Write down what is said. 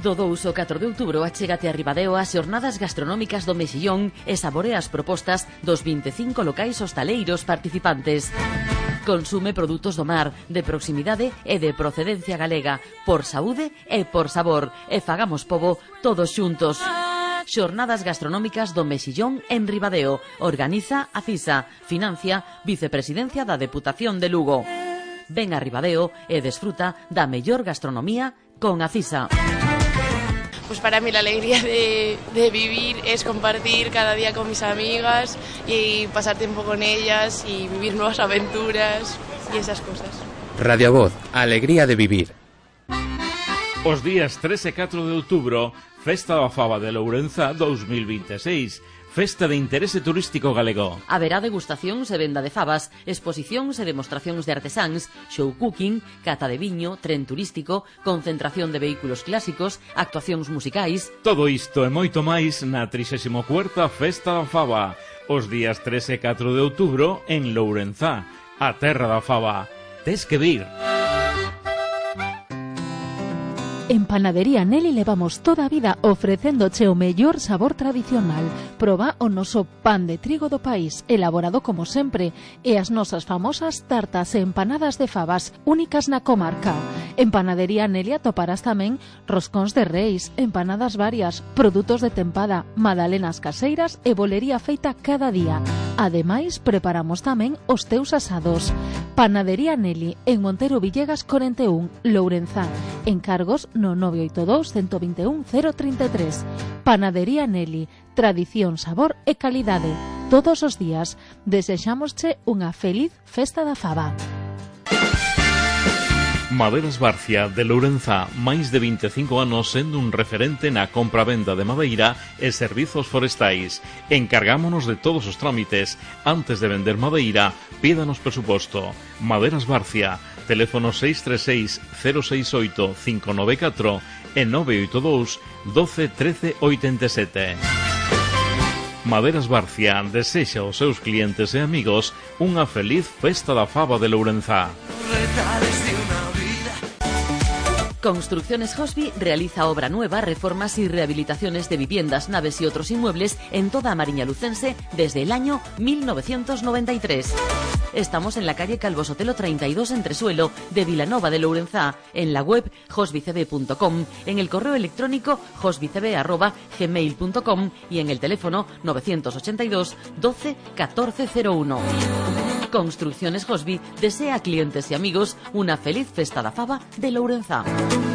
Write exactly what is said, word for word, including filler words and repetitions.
Do dous ao catro de outubro achégate a Ribadeo ás xornadas gastronómicas do Mexillón e saborea as propostas dos vinte e cinco locais hostaleiros participantes. Consume produtos do mar, de proximidade e de procedencia galega, por saúde e por sabor, e fagamos pobo todos xuntos. Xornadas gastronómicas do Mexillón en Ribadeo. Organiza a CISA. Financia Vicepresidencia da Deputación de Lugo. Ven a Ribadeo e desfruta da mellor gastronomía con a CISA. Pues para mí la alegría de, de vivir es compartir cada día con mis amigas y pasar tiempo con ellas y vivir nuevas aventuras y esas cosas. Radio Voz, alegría de vivir. Os días tres e catro de outubro, Festa da Faba de Lourenza dos mil vinte e seis. Festa de interese turístico galego. Haberá degustacións e venda de fabas, exposicións e demostracións de artesáns, show cooking, cata de viño, tren turístico, concentración de vehículos clásicos, actuacións musicais... Todo isto e moito máis na trixésima cuarta Festa da Faba, os días tres e catro de outubro en Lourenza, a terra da faba. Tes que vir. En Panadería Nelly levamos toda a vida ofrecéndoche o mellor sabor tradicional. Proba o noso pan de trigo do país, elaborado como sempre, e as nosas famosas tartas e empanadas de fabas, únicas na comarca. En Panadería Nelly atoparás tamén roscóns de reis, empanadas varias, produtos de tempada, magdalenas caseiras e bolería feita cada día. Ademais, preparamos tamén os teus asados. Panadería Nelly, en Montero Villegas cuarenta e un, Lourenza. Encargos no nove oito dous, uno dos un, cero treinta e tres. Panadería Nelly, tradición, sabor e calidade. Todos os días desexámosche unha feliz Festa da Faba. Maderas Barcia de Lourenza, máis de vinte e cinco anos sendo un referente na compra-venda de madeira e servizos forestais. Encargámonos de todos os trámites. Antes de vender madeira, pídanos presuposto. Maderas Barcia, teléfono seis tres seis, cero seis oito, cinco nove catro e nove oito dous, doce, trece, oitenta e sete. Maderas Barcia desexa aos seus clientes e amigos unha feliz Festa da Faba de Lourenza. Construcciones Hosby realiza obra nueva, reformas y rehabilitaciones de viviendas, naves y otros inmuebles en toda Mariña Lucense desde el año mil novecientos noventa y tres. Estamos en la calle Calvo Sotelo treinta y dos, Entresuelo, de Vilanova de Lourenza, en la web hosbycb punto com, en el correo electrónico hosbycb arroba gmail punto com y en el teléfono novecientos ochenta y dos, doce, catorce cero uno. Construcciones Hosby desea a clientes y amigos una feliz Festa da Faba de Lourenza.